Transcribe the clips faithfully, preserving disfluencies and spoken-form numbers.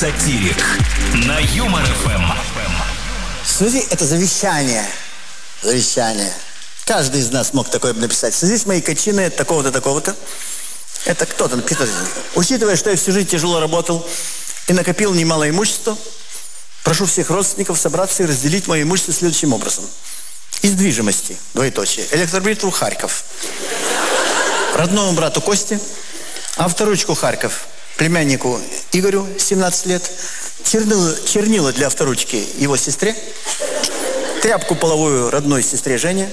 Сатирик на Юмор эф эм. В связи, это завещание. Завещание. Каждый из нас мог такое написать. В связи с моей кончиной такого-то, такого-то. Это кто там? Учитывая, что я всю жизнь тяжело работал и накопил немало имущества, прошу всех родственников собраться и разделить мое имущество следующим образом. Из движимости, двоеточие, электробритву Харьков, родному брату Косте, авторучку Харьков, племяннику Игорю, семнадцать лет, чернила, чернила для авторучки его сестре, тряпку половую родной сестре Жене,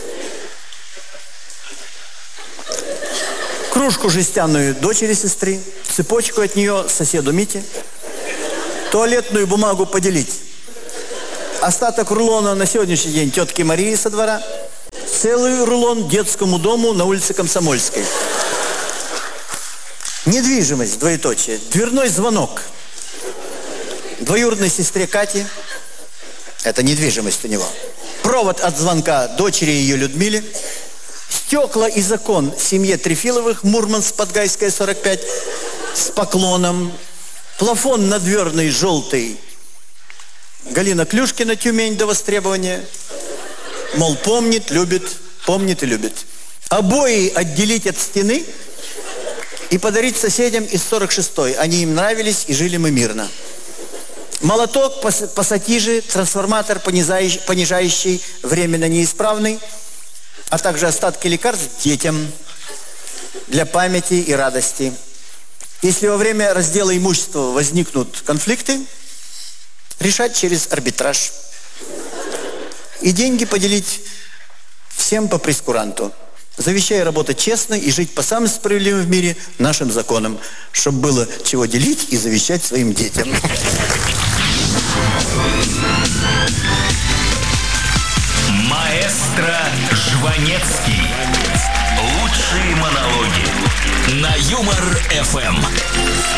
кружку жестяную дочери сестры, цепочку от нее соседу Мите, туалетную бумагу поделить, остаток рулона на сегодняшний день тетке Марии со двора, целый рулон детскому дому на улице Комсомольской. Недвижимость, двоеточие, дверной звонок двоюродной сестре Кате, это недвижимость у него, провод от звонка дочери ее Людмиле, стекла из окон семье Трефиловых, Мурманск, Подгайская, сорок пять, с поклоном, плафон надверный, желтый, Галина Клюшкина, Тюмень, до востребования, мол, помнит, любит, помнит и любит. Обои отделить от стены и подарить соседям из сорок шестой. Они им нравились, и жили мы мирно. Молоток, пассатижи, трансформатор, понижающий, понижающий временно неисправный, а также остатки лекарств детям для памяти и радости. Если во время раздела имущества возникнут конфликты, решать через арбитраж. И деньги поделить всем по прескуранту. Завещаю работать честно и жить по самым справедливым в мире нашим законам, чтобы было чего делить и завещать своим детям. Маэстро Жванецкий. Лучшие монологи на Юмор эф эм.